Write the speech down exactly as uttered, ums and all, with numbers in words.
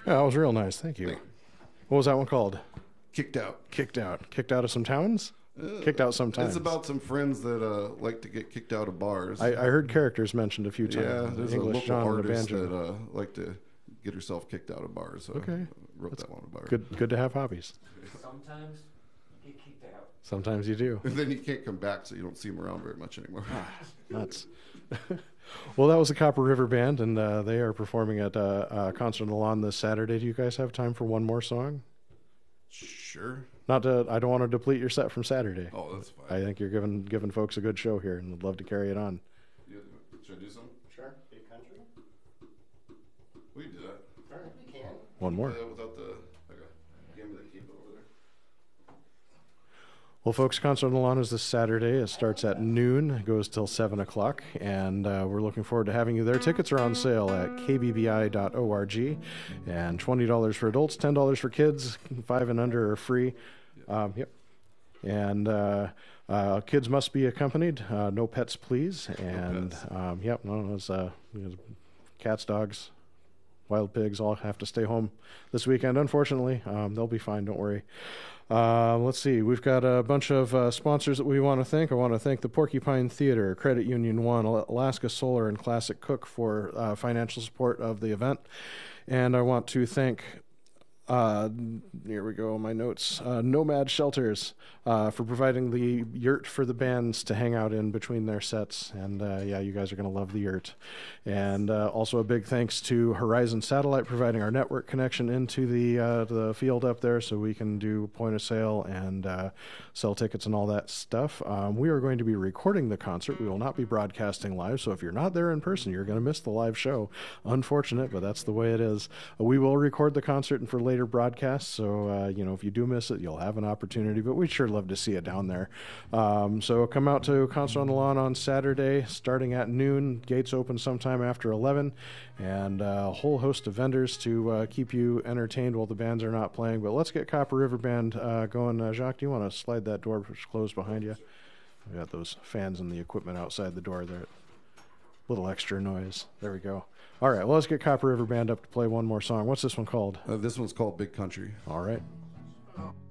that was real nice. Thank you. Thank you. What was that one called? Kicked Out. Kicked out. Kicked out of some towns? Uh, kicked out sometimes. It's about some friends that uh, like to get kicked out of bars. I, I heard characters mentioned a few times. Yeah, there's English a local John artist and a banjo. that uh, like to get herself kicked out of bars. So Okay. I wrote That's that one about her. Good, good to have hobbies. Sometimes you get kicked out. Sometimes you do. And then you can't come back, so you don't see him around very much anymore. Nuts. Well, that was the Copper River Band, and uh, they are performing at uh, a concert on the lawn this Saturday. Do you guys have time for one more song? Sure. Not to, I don't want to deplete your set from Saturday. Oh, that's fine. I think you're giving giving folks a good show here, and would love to carry it on. You, should I do something? Sure. Big country. We can do that. All right, we can. One more. Uh, without the, okay. Give me the keyboard over there. Well, folks, Concert on the Lawn is this Saturday. It starts at noon, it goes till seven o'clock, and uh, we're looking forward to having you there. Tickets are on sale at k b b i dot org, and twenty dollars for adults, ten dollars for kids, five and under are free. Um, yep. And uh, uh, kids must be accompanied. Uh, no pets, please. And, pets. um, yep, no, it's, uh, it's cats, dogs, wild pigs all have to stay home this weekend, unfortunately. Um, they'll be fine, don't worry. Uh, let's see. We've got a bunch of uh, sponsors that we want to thank. I want to thank the Porcupine Theater, Credit Union One, Alaska Solar, and Classic Cook for uh, financial support of the event. And I want to thank, uh, here we go, my notes, uh, Nomad Shelters uh, for providing the yurt for the bands to hang out in between their sets. And uh, yeah, you guys are going to love the yurt. And uh, also a big thanks to Horizon Satellite providing our network connection into the uh, the field up there so we can do point of sale and uh, sell tickets and all that stuff. Um, we are going to be recording the concert. We will not be broadcasting live, so if you're not there in person, you're going to miss the live show. Unfortunate, but that's the way it is. Uh, we will record the concert and for later broadcasts, so uh, you know, if you do miss it, you'll have an opportunity, but we'd sure love to see you down there. Um, so come out to Concert on the Lawn on Saturday starting at noon. Gates open sometime after eleven, and uh, a whole host of vendors to uh, keep you entertained while the bands are not playing. But let's get Copper River Band uh, going. Uh, Jacques, do you want to slide that door closed behind you? We got those fans and the equipment outside the door there. Little extra noise. There we go. All right, well, let's get Copper River Band up to play one more song. What's this one called? Uh, this one's called Big Country. All right.